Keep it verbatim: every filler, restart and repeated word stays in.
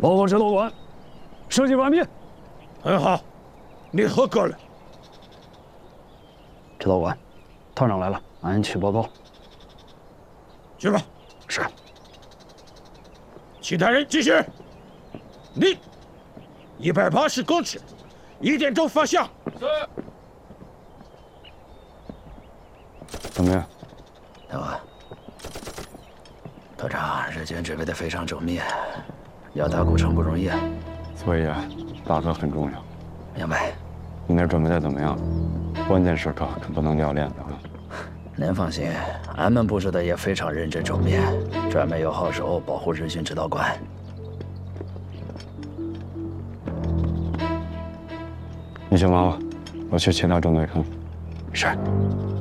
报告指导官，设计完毕。 很好，你合格了。 指导官，团长来了，俺去报告。 去吧。 是。 其他人继续。你，一百八十公尺，一点钟方向。是。 怎么样？ 大官，团长，日军准备的非常缜密，要打古城不容易。 所以啊，大哥很重要。 明白。 你那准备的怎么样？关键时刻可不能掉链子啊！ 您放心，俺们布置的也非常认真缜密，专门有号手保护日军指导官。 你先忙吧，我去其他中队看。 是。